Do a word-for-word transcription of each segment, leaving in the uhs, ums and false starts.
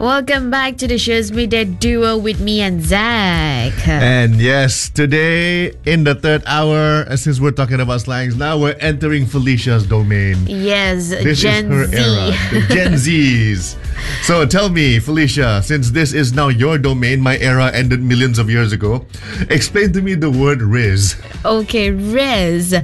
Welcome back to the show's midday duo with me and Zach. And yes, today in the third hour, since we're talking about slangs, now we're entering Felicia's domain. Yes, this Gen is her Z. era, the Gen Zs. So tell me, Felicia, since this is now your domain, my era ended millions of years ago, explain to me the word Riz. Okay, Riz.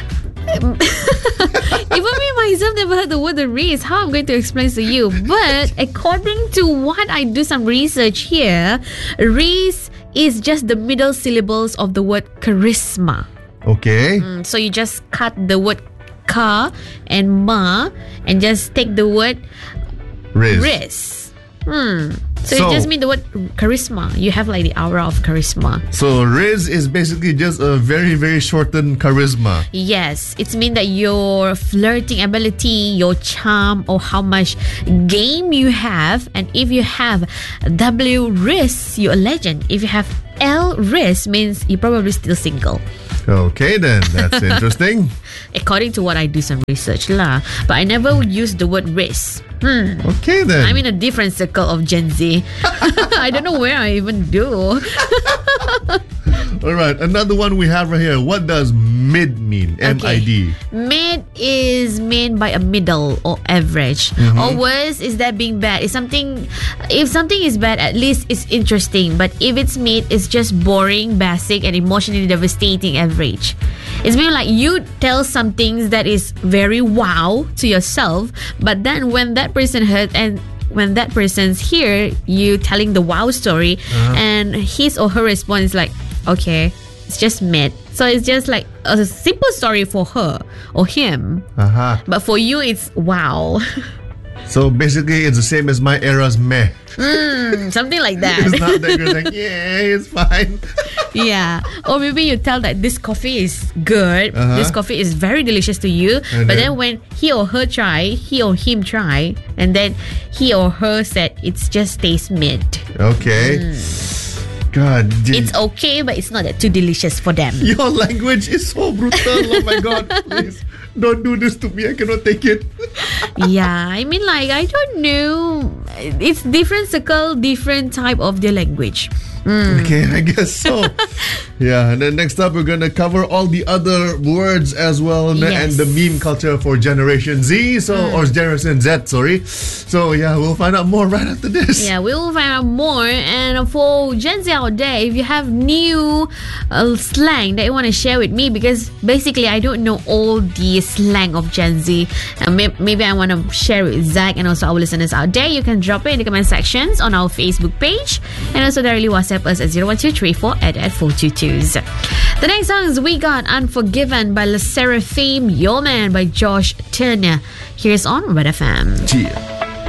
Even me myself never heard the word Riz. How I'm going to explain to you? But according to what I do some research here, Riz is just the middle syllables of the word charisma. Okay. Mm, so you just cut the word ka and ma and just take the word Riz. Riz. Hmm. So, So- it just means the word charisma. You have like the aura of charisma. So Riz is basically just a very, very shortened charisma. Yes, it's mean that your flirting ability, your charm, or how much game you have. And if you have W Riz, you're a legend. If you have L Riz, means you're probably still single. Okay then, that's interesting. According to what I do some research lah. But I never use the word Riz. Hmm. Okay then. I'm in a different circle of Gen Z. I don't know where I even do. All right, another one we have right here. What does mid mean? M I D. Mid is meant by a middle or average. Mm-hmm. Or worse is that being bad. Is something if something is bad, at least it's interesting. But if it's mid, it's just boring, basic, and emotionally devastating average. It's mean like you tell some things that is very wow to yourself, but then when that person hurt and when that person's here, you telling the wow story, Uh-huh. and his or her response is like, okay, it's just mid. So it's just like a simple story for her or him. Uh-huh. But for you, it's wow. So basically, it's the same as my era's meh. Mm, something like that. It's not that good. Like, yeah, it's fine. Yeah. Or maybe you tell that this coffee is good. Uh-huh. This coffee is very delicious to you. And but then- then when he or her try, he or him try, and then he or her said it's just tastes mid. Okay. God, d- It's okay, but it's not that too delicious for them. your language is so brutal. Oh my God, please don't do this to me. I cannot take it. Yeah, I mean, like, I don't know. It's different circle, different type of their language. Okay, I guess so. Yeah, and then next up, we're going to cover all the other words as well, and- and Yes. the meme culture for Generation Z, so or Generation Z, sorry. So yeah, we'll find out more right after this. Yeah, we will find out more. And for Gen Z out there, if you have new uh, slang that you want to share with me, because basically I don't know all the slang of Gen Z, and may- maybe I want to share it with Zach and also our listeners out there, you can drop it in the comment sections on our Facebook page, and also directly WhatsApp us at zero one two three four eight eight four two two. The next songs we got Unforgiven by Le Seraphim, Your Man by Josh Turner. Here's on Red F M. Yeah.